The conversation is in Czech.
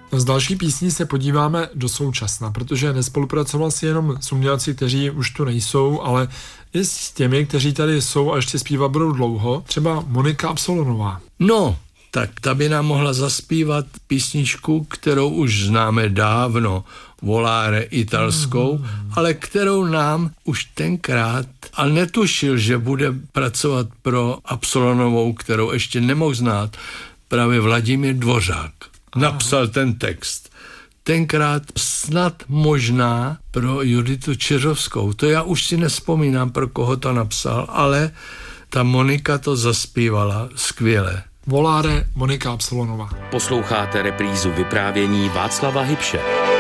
Z další písní se podíváme do současna, protože nespolupracoval si jenom s umělci, kteří už tu nejsou, ale i s těmi, kteří tady jsou a ještě zpívat budou dlouho, třeba Monika Absolonová. No, tak ta by nám mohla zaspívat písničku, kterou už známe dávno, Volare italskou, ale kterou nám už tenkrát, ale netušil, že bude pracovat pro Absolonovou, kterou ještě nemohl znát, právě Vladimír Dvořák. Napsal ten text. Tenkrát snad možná pro Juditu Čižovskou. To já už si nevzpomínám, pro koho to napsal, ale ta Monika to zaspívala skvěle. Volare, Monika Absolonová. Posloucháte reprízu vyprávění Václava Hybše.